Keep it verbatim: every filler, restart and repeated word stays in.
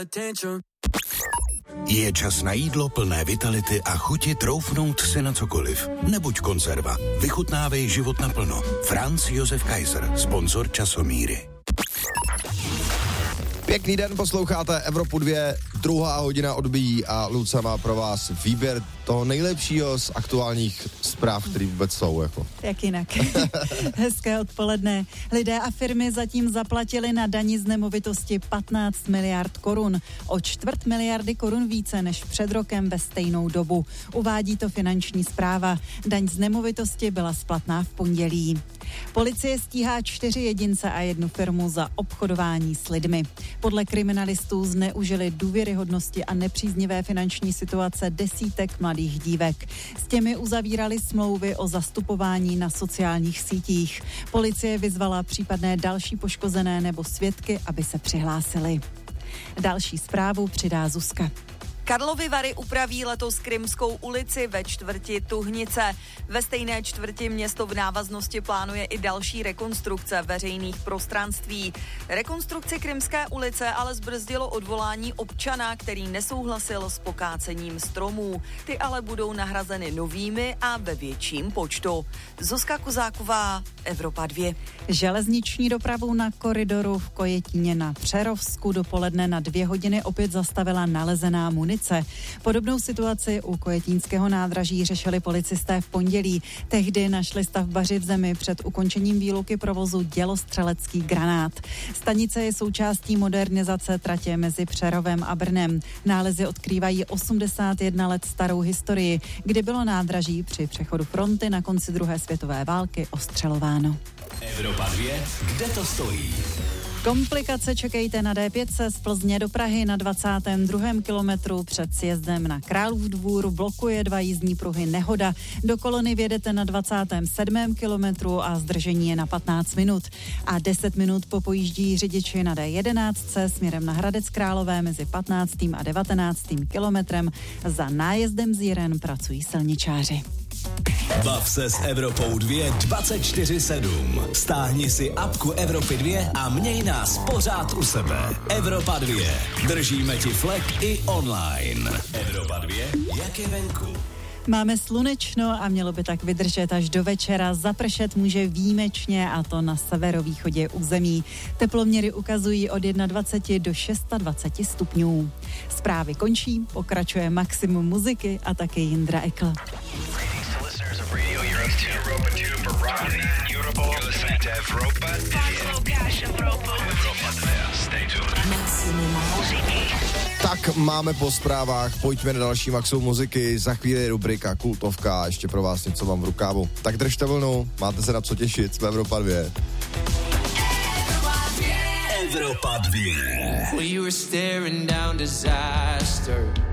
Je čas na jídlo plné vitality a chuti troufnout si na cokoliv. Nebuď konzerva. Vychutnávej život naplno. Franz Josef Kaiser, sponzor Časomíry. Pěkný den, posloucháte Evropu dva, druhá hodina odbíjí a Luca má pro vás výběr toho nejlepšího z aktuálních zpráv, které vůbec jsou. Jako. Jak jinak. Hezké odpoledne. Lidé a firmy zatím zaplatili na dani z nemovitosti patnáct miliard korun. O čtvrt miliardy korun více než před rokem ve stejnou dobu. Uvádí to Finanční správa. Daň z nemovitosti byla splatná v pondělí. Policie stíhá čtyři jedince a jednu firmu za obchodování s lidmi. Podle kriminalistů zneužili důvěryhodnosti a nepříznivé finanční situace desítek mladých dívek. S těmi uzavírali smlouvy o zastupování na sociálních sítích. Policie vyzvala případné další poškozené nebo svědky, aby se přihlásili. Další zprávu přidá Zuzka. Karlovy Vary upraví letos Krymskou ulici ve čtvrti Tuhnice. Ve stejné čtvrti město v návaznosti plánuje i další rekonstrukce veřejných prostranství. Rekonstrukci Krymské ulice ale zbrzdilo odvolání občana, který nesouhlasil s pokácením stromů. Ty ale budou nahrazeny novými a ve větším počtu. Zuzka Kozáková, Evropa dva. Železniční dopravu na koridoru v Kojetíně na Přerovsku dopoledne na dvě hodiny opět zastavila nalezená munice. Podobnou situaci u Kojetínského nádraží řešili policisté v pondělí. Tehdy našli stavbaři v zemi před ukončením výluky provozu dělostřelecký granát. Stanice je součástí modernizace tratě mezi Přerovem a Brnem. Nálezy odkrývají osmdesát jedna let starou historii, kdy bylo nádraží při přechodu fronty na konci druhé světové války ostřelováno. Evropa dva, kde to stojí? Komplikace čekejte na dé pět z Plzně do Prahy na dvacátém druhém kilometru před sjezdem na Králův Dvůr. Blokuje dva jízdní pruhy nehoda. Do Kolony vjedete na dvacátém sedmém kilometru a zdržení je na patnáct minut. A deset minut popojíždí řidiči na dé jedenáct směrem na Hradec Králové mezi patnáctým a devatenáctým kilometrem. Za nájezdem z Jiren pracují silničáři. Bav se s Evropou dva dvacet čtyři sedm. Stáhni si apku Evropy dva a měj nás pořád u sebe. Evropa dva. Držíme ti flek i online. Evropa dva, jak je venku. Máme slunečno a mělo by tak vydržet až do večera. Zapršet může výjimečně a to na severovýchodě území. Teploměry ukazují od dvacet jedna do dvacet šest stupňů. Zprávy končí, pokračuje maximum muziky a taky Jindra Ekl. Tak máme po zprávách, pojďme na další maximum muziky, za chvíli rubrika Kultovka, ještě pro vás něco mám v rukávu. Tak držte vlnu, máte se na co těšit, jsme Evropa dva. Evropa dva. Well, you were staring down disaster.